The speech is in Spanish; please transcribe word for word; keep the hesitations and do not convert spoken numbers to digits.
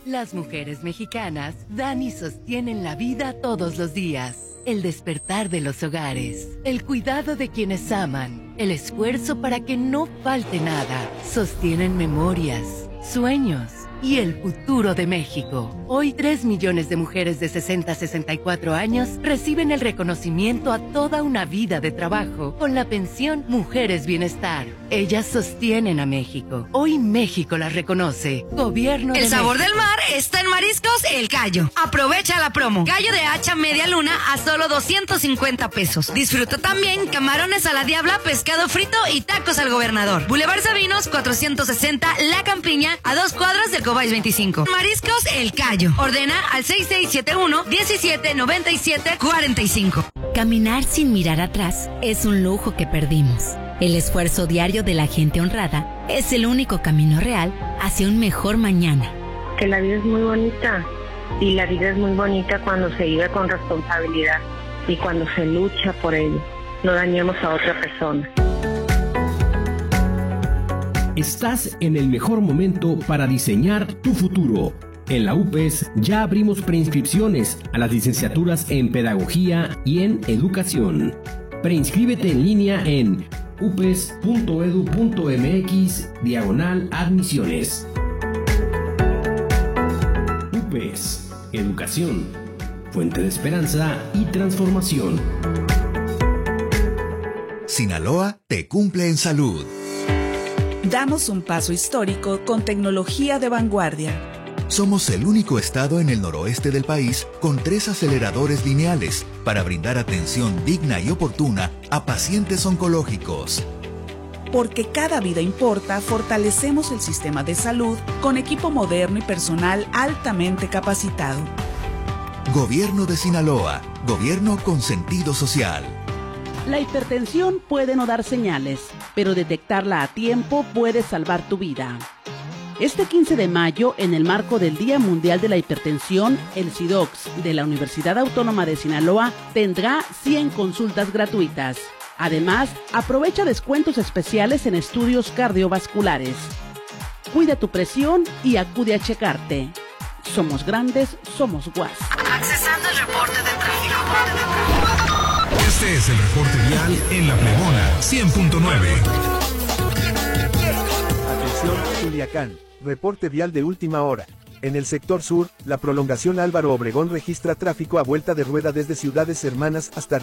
Las mujeres mexicanas dan y sostienen la vida todos los días. El despertar de los hogares, el cuidado de quienes aman, el esfuerzo para que no falte nada. Sostienen memorias, sueños y el futuro de México. Hoy, tres millones de mujeres de sesenta a sesenta y cuatro años reciben el reconocimiento a toda una vida de trabajo con la pensión Mujeres Bienestar. Ellas sostienen a México. Hoy México las reconoce. Gobierno de El sabor México. del mar está en Mariscos El Gallo. Aprovecha la promo. Gallo de hacha media luna a solo doscientos cincuenta pesos. Disfruta también camarones a la diabla, pescado frito y tacos al gobernador. Boulevard Sabinos cuatrocientos sesenta La Campiña, a dos cuadras del Cobáis veinticinco. Mariscos El Gallo. Ordena al seis seis siete uno, diecisiete noventa y siete cuarenta y cinco. Caminar sin mirar atrás es un lujo que perdimos. El esfuerzo diario de la gente honrada es el único camino real hacia un mejor mañana. Que la vida es muy bonita y la vida es muy bonita cuando se vive con responsabilidad y cuando se lucha por ello. No dañemos a otra persona. Estás en el mejor momento para diseñar tu futuro. En la U P E S ya abrimos preinscripciones a las licenciaturas en Pedagogía y en Educación. Preinscríbete en línea en upes.edu.mx diagonal admisiones. U P E S, Educación, fuente de esperanza y transformación. Sinaloa te cumple en salud. Damos un paso histórico con tecnología de vanguardia. Somos el único estado en el noroeste del país con tres aceleradores lineales para brindar atención digna y oportuna a pacientes oncológicos. Porque cada vida importa, fortalecemos el sistema de salud con equipo moderno y personal altamente capacitado. Gobierno de Sinaloa, gobierno con sentido social. La hipertensión puede no dar señales, pero detectarla a tiempo puede salvar tu vida. Este quince de mayo, en el marco del Día Mundial de la Hipertensión, el SIDOX de la Universidad Autónoma de Sinaloa tendrá cien consultas gratuitas. Además, aprovecha descuentos especiales en estudios cardiovasculares. Cuida tu presión y acude a checarte. Somos grandes, somos U A S. Accesando el reporte de tráfico. Este es el reporte vial en La Plebona cien punto nueve. Atención, Culiacán. Reporte vial de última hora. En el sector sur, la prolongación Álvaro Obregón registra tráfico a vuelta de rueda desde Ciudades Hermanas hasta